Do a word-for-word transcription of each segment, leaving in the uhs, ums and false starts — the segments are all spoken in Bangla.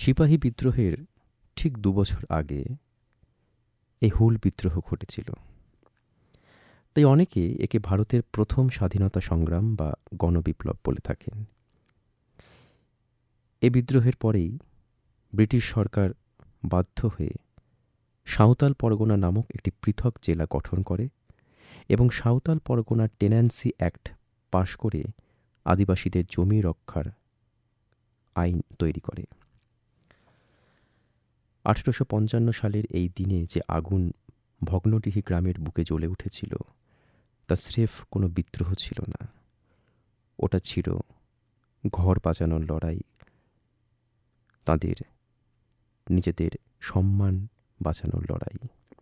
সিপাহী বিদ্রোহের ঠিক দুবছর আগে এই হুল বিদ্রোহ ঘটেছিল। তাই অনেকে একে ভারতের প্রথম স্বাধীনতা সংগ্রাম বা গণবিপ্লব বলে থাকেন। এ বিদ্রোহের পরেই ব্রিটিশ সরকার বাধ্য হয়ে সাঁওতাল পরগনা নামক একটি পৃথক জেলা গঠন করে এবং সাঁওতাল পরগনা টেন্যান্সি অ্যাক্ট পাশ করে আদিবাসীদের জমি রক্ষার আইন তৈরি করে। আঠেরোশো পঞ্চান্ন সালের এই দিনে যে আগুন ভগ্নডিহি গ্রামের বুকে জ্বলে উঠেছিল তা স্রেফ কোনো বিদ্রোহ ছিল না, ওটা ছিল ঘর বাঁচানোর লড়াই, তাদের নিজেদের সম্মান বাঁচানোর লড়াই।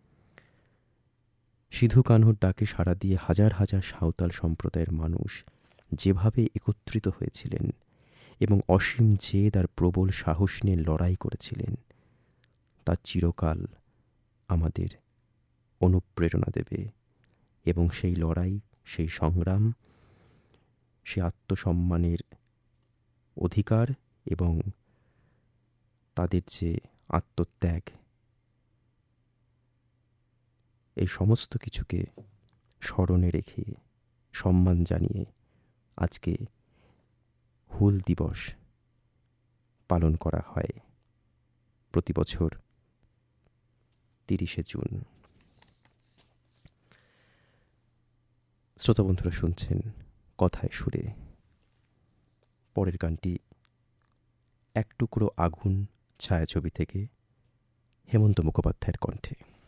সিধু কানহুর ডাকে সাড়া দিয়ে হাজার হাজার সাঁওতাল সম্প্রদায়ের মানুষ যেভাবে একত্রিত হয়েছিলেন এবং অসীম জেদ আর প্রবল সাহস নিয়ে লড়াই করেছিলেন, তা চিরকাল আমাদের অনুপ্রেরণা দেবে। এবং সেই লড়াই, সেই সংগ্রাম, সে আত্মসম্মানের অধিকার এবং তাদের যে আত্মত্যাগ, এই সমস্ত কিছুকে স্মরণে রেখে সম্মান জানিয়ে আজকে হুল দিবস পালন করা হয় প্রতি বছর তিরিশে জুন। শ্রোতা বন্ধুরা শুনছেন কথায় সুরে। পরের গানটি এক টুকরো আগুন ছায়াছবি থেকে হেমন্ত মুখোপাধ্যায়ের কণ্ঠে।